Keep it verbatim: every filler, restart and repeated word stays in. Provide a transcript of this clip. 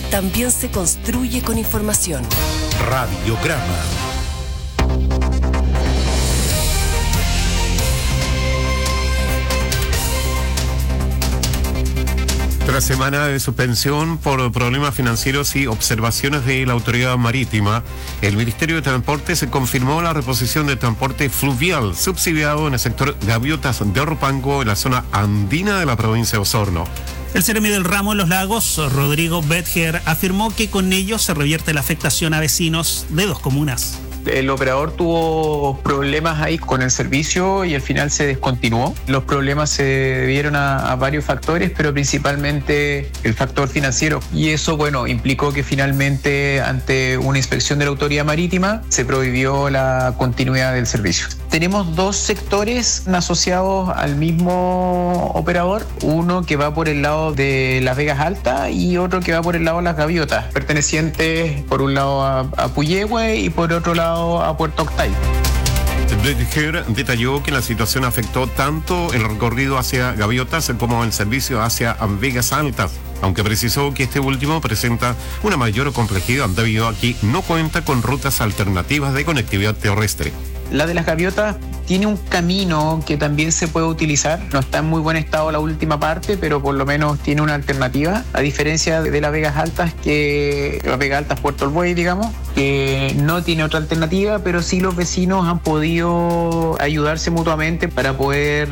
también se construye con información. Radiograma. Tras semana de suspensión por problemas financieros y observaciones de la autoridad marítima, el Ministerio de Transporte se confirmó la reposición de transporte fluvial subsidiado en el sector Gaviotas de Orropango, en la zona andina de la provincia de Osorno. El Seremi del Ramo en Los Lagos, Rodrigo Betger, afirmó que con ello se revierte la afectación a vecinos de dos comunas. El operador tuvo problemas ahí con el servicio y al final se descontinuó. Los problemas se debieron a, a varios factores, pero principalmente el factor financiero. Y eso, bueno, implicó que finalmente, ante una inspección de la autoridad marítima, se prohibió la continuidad del servicio. Tenemos dos sectores asociados al mismo operador, uno que va por el lado de Las Vegas Altas y otro que va por el lado de Las Gaviotas, pertenecientes por un lado a, a Puyehue y por otro lado a Puerto Octay. Betger detalló que la situación afectó tanto el recorrido hacia Gaviotas como el servicio hacia Vegas Altas, aunque precisó que este último presenta una mayor complejidad debido a que no cuenta con rutas alternativas de conectividad terrestre. La de Las Gaviotas tiene un camino que también se puede utilizar. No está en muy buen estado la última parte, pero por lo menos tiene una alternativa. A diferencia de Las Vegas Altas, que Las Vegas Altas Puerto El Buey, digamos, que no tiene otra alternativa, pero sí los vecinos han podido ayudarse mutuamente para poder